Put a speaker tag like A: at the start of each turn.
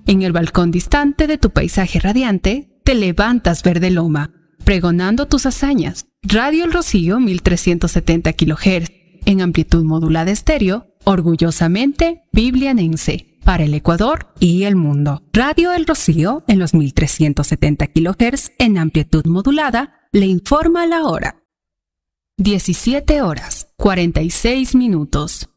A: En el balcón distante de tu paisaje radiante, te levantas verde loma, pregonando tus hazañas. Radio El Rocío 1370 kHz, en amplitud modulada estéreo, orgullosamente biblianense, para el Ecuador y el mundo. Radio El Rocío, en los 1370 kHz, en amplitud modulada, le informa la hora. 17 horas, 46 minutos.